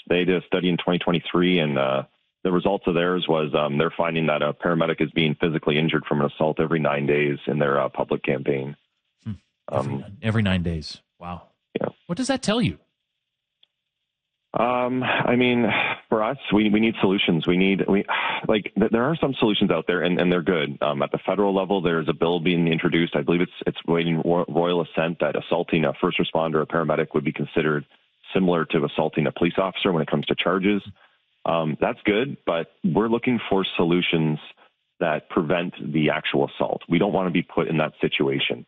They did a study in 2023, and the results of theirs was they're finding that a paramedic is being physically injured from an assault every 9 days in their public campaign. Every 9 days. Wow. Yeah. What does that tell you? I mean, for us, we need solutions. There are some solutions out there, and they're good. At the federal level, there's a bill being introduced. I believe it's waiting royal assent that assaulting a first responder or paramedic would be considered similar to assaulting a police officer when it comes to charges. That's good, but we're looking for solutions that prevent the actual assault. We don't want to be put in that situation.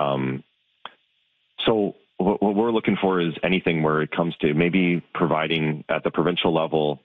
So what we're looking for is anything where it comes to maybe providing at the provincial level,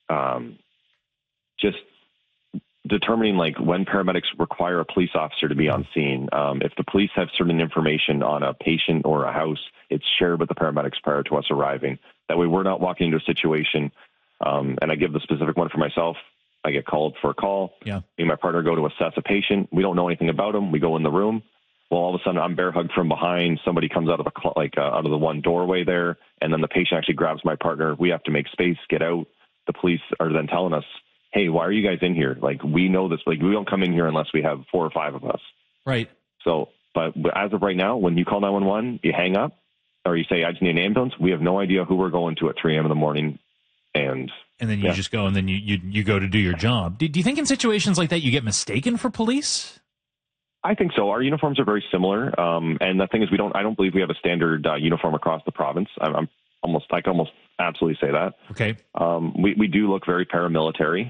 just determining like when paramedics require a police officer to be on scene. If the police have certain information on a patient or a house, it's shared with the paramedics prior to us arriving. That way we're not walking into a situation, and I give the specific one for myself. I get called for a call. Yeah. Me and my partner go to assess a patient. We don't know anything about him. We go in the room. Well, all of a sudden, I'm bear hugged from behind. Somebody comes out of out of the one doorway there, and then the patient actually grabs my partner. We have to make space, get out. The police are then telling us, "Hey, why are you guys in here? Like, we know this. Like, we don't come in here unless we have 4 or 5 of us." Right. So, but as of right now, when you call 911, you hang up, or you say, "I just need an ambulance." We have no idea who we're going to at 3 a.m. in the morning, and then you just go, and then you go to do your job. Do you think in situations like that you get mistaken for police? I think so. Our uniforms are very similar, and the thing is, I don't believe we have a standard uniform across the province. I can almost absolutely say that. Okay. We do look very paramilitary,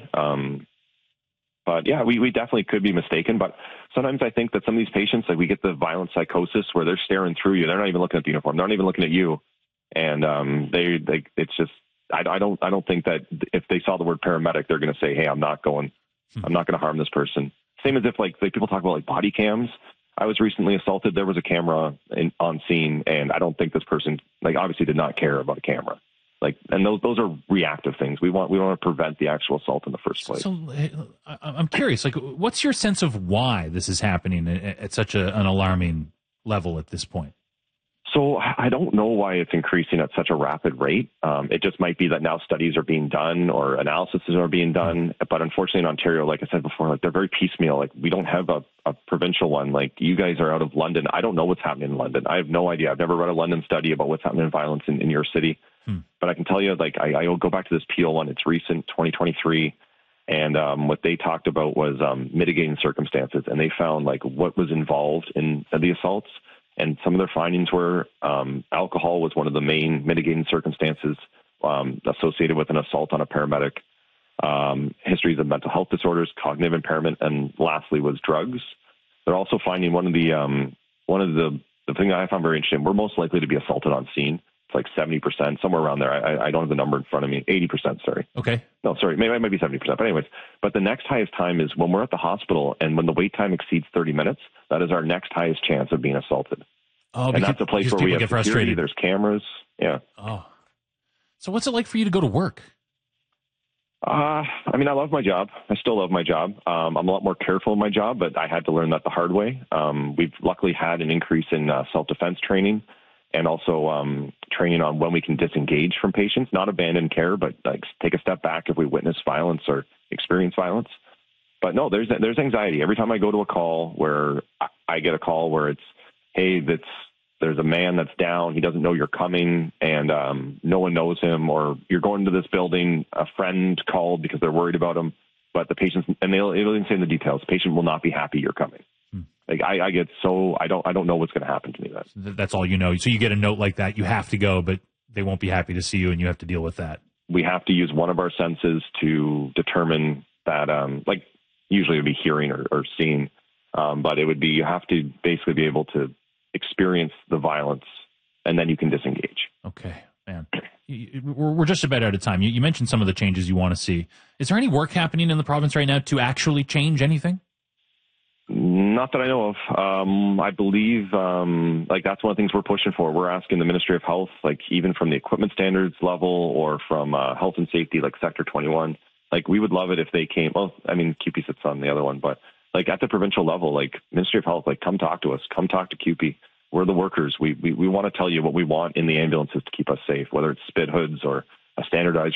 but yeah, we definitely could be mistaken. But sometimes I think that some of these patients, like we get the violent psychosis where they're staring through you. They're not even looking at the uniform. They're not even looking at you, and it's just I don't think that if they saw the word paramedic, they're going to say, "Hey, I'm not going to harm this person." Same as if like people talk about like body cams. I was recently assaulted. There was a camera on scene, and I don't think this person like obviously did not care about a camera. Like, and those are reactive things. We want to prevent the actual assault in the first place. So I'm curious, like, what's your sense of why this is happening at such an alarming level at this point? So I don't know why it's increasing at such a rapid rate. It just might be that now studies are being done or analyses are being done. But unfortunately in Ontario, like I said before, like they're very piecemeal. Like we don't have a provincial one. Like you guys are out of London. I don't know what's happening in London. I have no idea. I've never read a London study about what's happening in violence in your city. But I can tell you, like I'll go back to this Peel one. It's recent, 2023. And what they talked about was mitigating circumstances. And they found like what was involved in the assaults. And some of their findings were alcohol was one of the main mitigating circumstances associated with an assault on a paramedic, histories of mental health disorders, cognitive impairment, and lastly was drugs. They're also finding one of the thing I found very interesting, we're most likely to be assaulted on scene. It's like 70%, somewhere around there. I don't have the number in front of me. 80%, sorry. Okay. No, sorry, maybe it might be 70%. But anyways, but the next highest time is when we're at the hospital and when the wait time exceeds 30 minutes, that is our next highest chance of being assaulted. Oh, and that's a place where we have security, frustrated. There's cameras. Yeah. Oh. So what's it like for you to go to work? I mean, I love my job. I still love my job. I'm a lot more careful in my job, but I had to learn that the hard way. We've luckily had an increase in self-defense training and also training on when we can disengage from patients, not abandon care, but like take a step back if we witness violence or experience violence. But no, there's anxiety. Every time I go to a call where I get a call where it's, hey, there's a man that's down, he doesn't know you're coming, and no one knows him, or you're going to this building, a friend called because they're worried about him, but the patient, and it'll even say in the details, the patient will not be happy you're coming. Like I get so, I don't know what's going to happen to me then. That's all you know. So you get a note like that, you have to go, but they won't be happy to see you and you have to deal with that. We have to use one of our senses to determine that, like usually it would be hearing or seeing, but it would be, you have to basically be able to experience the violence and then you can disengage. Okay, man. We're just about out of time. You mentioned some of the changes you want to see. Is there any work happening in the province right now to actually change anything? Not that I know of. I believe, like that's one of the things we're pushing for. We're asking the Ministry of Health, like even from the equipment standards level or from health and safety, like Sector 21, like we would love it if they came. Well, I mean, CUPE sits on the other one, but like at the provincial level, like Ministry of Health, like come talk to us, come talk to CUPE. We're the workers. We want to tell you what we want in the ambulances to keep us safe, whether it's spit hoods or a standardized